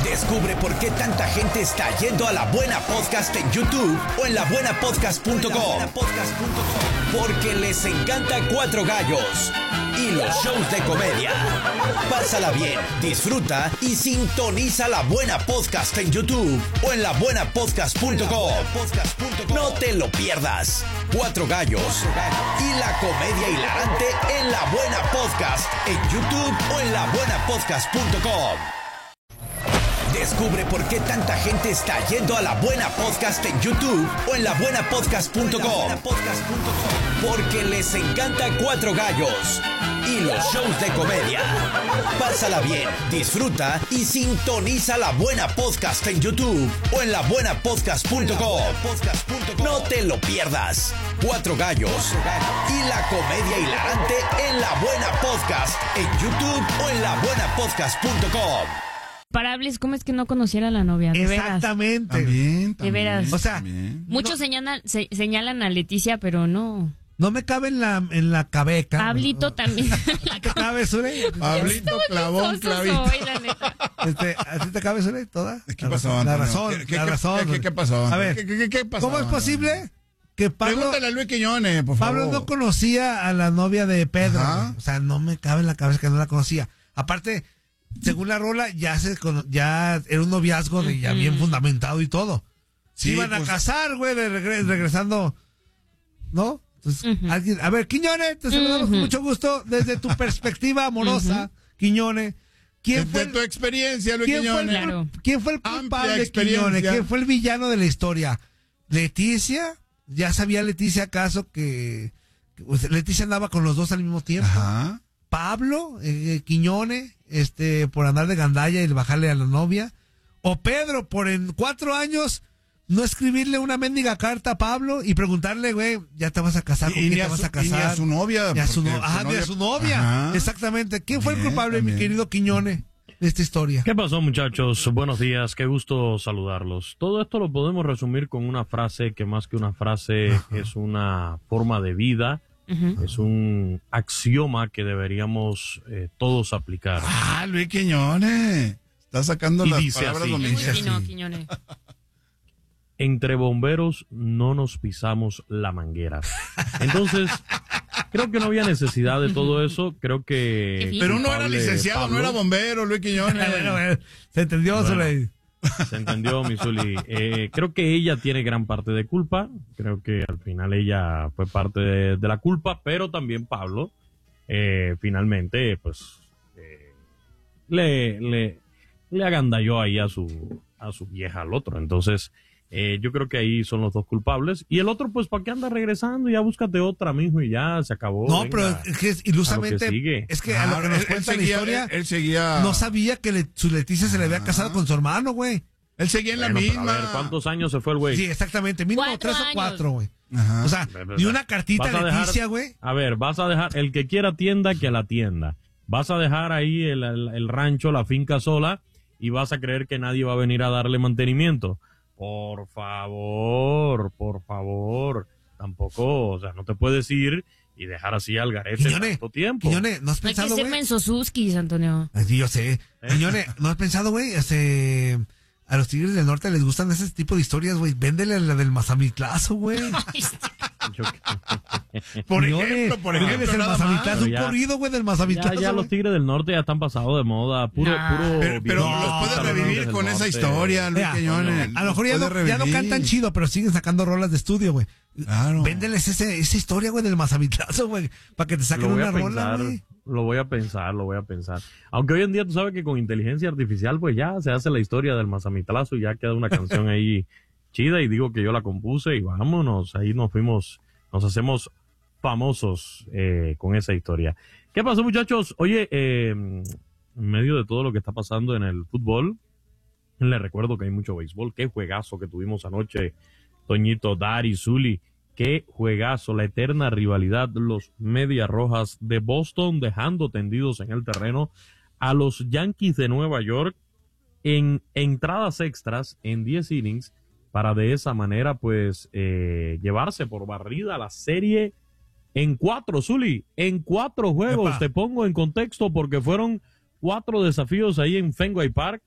Descubre por qué tanta gente está yendo a La Buena Podcast en YouTube o en labuenapodcast.com. Porque les encanta Cuatro Gallos y los shows de comedia. Pásala bien, disfruta y sintoniza La Buena Podcast en YouTube o en labuenapodcast.com. No te lo pierdas. Cuatro Gallos y la comedia hilarante en La Buena Podcast en YouTube o en labuenapodcast.com. Descubre por qué tanta gente está yendo a La Buena Podcast en YouTube o en labuenapodcast.com. Porque les encanta Cuatro Gallos y los shows de comedia. Pásala bien, disfruta y sintoniza La Buena Podcast en YouTube o en labuenapodcast.com. No te lo pierdas. Cuatro Gallos y la comedia hilarante en La Buena Podcast en YouTube o en labuenapodcast.com. Parables, ¿cómo es que no conociera a la novia? De Exactamente. También, De veras. O sea, también. Muchos señalan a Leticia, pero no. no me cabe en la cabeca. Pablito también. ¿Te cabe, Zure? Pablito clavó un clavito. Soy, la neta. ¿Así te cabe, Zure? ¿Toda? ¿Qué pasó, La Antonio? razón, ¿Qué la razón. ¿Qué pasó? A ver, ¿Qué pasó? ¿cómo es posible que Pablo... Pregúntale a Luis Quiñones, por favor. Pablo no conocía a la novia de Pedro. Ajá. O sea, no me cabe en la cabeza que no la conocía. Aparte, según la rola, ya era un noviazgo de ya bien fundamentado y todo. Sí, Se iban a pues, casar, güey, regresando, ¿no? Entonces, alguien, a ver, Quiñones, te saludamos con mucho gusto desde tu perspectiva amorosa, Quiñones. ¿Quién desde fue tu experiencia, Luis ¿quién fue, Quiñones? Claro. ¿Quién fue el Amplia culpable de experiencia. Quiñones? ¿Quién fue el villano de la historia? ¿Leticia? ¿Ya sabía Leticia acaso que pues, Leticia andaba con los dos al mismo tiempo? Ajá. Pablo, Quiñones, por andar de gandalla y bajarle a la novia. O Pedro, por en 4 años no escribirle una mendiga carta a Pablo y preguntarle, güey, ya te vas a casar, ¿con quién te vas a casar? Y ni a su novia. Ni a su, porque ni a su novia. Ajá. Exactamente. ¿Quién fue el Bien, culpable, también. mi querido Quiñones, de esta historia? ¿Qué pasó, muchachos? Buenos días, qué gusto saludarlos. Todo esto lo podemos resumir con una frase que más que una frase es una forma de vida, es un axioma que deberíamos todos aplicar. Ah, Luis Quiñones. Está sacando Y las dice palabras así. donde Muy dice fino, así. Quiñones. Entre bomberos no nos pisamos la manguera. Entonces, creo que no había necesidad de todo eso. Creo que... Qué fino. Pero uno era culpable licenciado, Pablo. no era bombero, Luis Quiñones. Bueno, se entendió, Bueno. Soleil. Se entendió, Misuli. Creo que ella tiene gran parte de culpa. Creo que al final ella fue parte de la culpa, pero también Pablo, finalmente, pues, le agandalló ahí a su vieja al otro. Entonces, yo creo que ahí son los dos culpables. Y el otro, pues, ¿para qué anda regresando? Ya búscate otra, mijo, y ya se acabó. No, Venga. pero es que ilusamente, A lo que sigue. es que a lo que nos cuenta la historia, Él seguía. no sabía que su Leticia se le había casado con su hermano, güey. Él seguía en la Bueno, pero misma. a ver, ¿cuántos años se fue el güey? Sí, exactamente, mínimo 4 3 o años. 4, güey. Ajá. O sea, ni una cartita Vas a a dejar- Leticia, güey. A ver, vas a dejar, el que quiera tienda, que la tienda. Vas a dejar ahí el rancho, la finca sola, y vas a creer que nadie va a venir a darle mantenimiento. Por favor. Tampoco, o sea, no te puedes ir y dejar así al garete Quiñones, tanto tiempo. Quiñones, ¿no has No hay que pensado, ser güey? mensosuskis, Antonio. Sí, yo sé. Quiñones, ¿no has pensado, güey? A los Tigres del Norte les gustan ese tipo de historias, güey. Véndele la del Mazamitlazo, güey. Yo- Por Quiñones, ejemplo, véndeles el nada más. Mazamitlazo, un Ya. corrido, güey, del ya, Mazamitlazo. ya los güey. Tigres del Norte ya están pasados de moda. Puro Pero video, los puede Tigres revivir del con esa Norte. historia, Luis Mira, Quiñones. a lo mejor ya Los no, puede ya no revivir. cantan chido, pero siguen sacando rolas de estudio, güey. Claro. Véndeles esa historia, güey, del Mazamitlazo, güey, para que te saquen Lo voy una a rola, pensar, güey. lo voy a pensar. Aunque hoy en día tú sabes que con inteligencia artificial pues ya se hace la historia del Mazamitlazo y ya queda una canción ahí chida y digo que yo la compuse y vámonos, ahí nos hacemos famosos con esa historia. ¿Qué pasó, muchachos? Oye, en medio de todo lo que está pasando en el fútbol, les recuerdo que hay mucho béisbol. Qué juegazo que tuvimos anoche, Toñito, Dari, Zuli. Qué juegazo, la eterna rivalidad, los Medias Rojas de Boston dejando tendidos en el terreno a los Yankees de Nueva York en entradas extras en 10 innings para de esa manera pues llevarse por barrida la serie en 4, Zuli, en 4 juegos. Epa. Te pongo en contexto porque fueron 4 desafíos ahí en Fenway Park